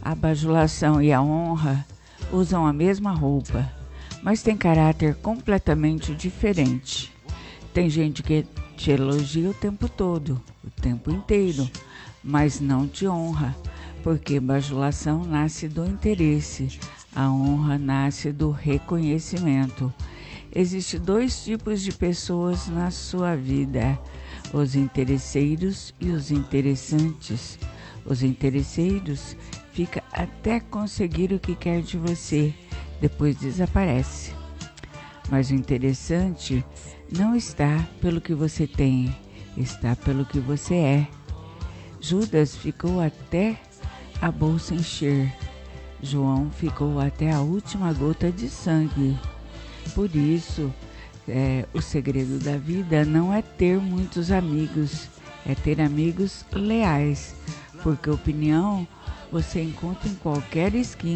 A bajulação e a honra usam a mesma roupa, mas têm caráter completamente diferente. Tem gente que te elogia o tempo todo, o tempo inteiro, mas não te honra, porque bajulação nasce do interesse, a honra nasce do reconhecimento. Existem dois tipos de pessoas na sua vida, os interesseiros e os interessantes. Os interesseiros ficam até conseguir o que quer de você, depois desaparece. Mas o interessante não está pelo que você tem, está pelo que você é. Judas ficou até a bolsa encher. João ficou até a última gota de sangue. Por isso, o segredo da vida não é ter muitos amigos, é ter amigos leais, porque opinião você encontra em qualquer esquina.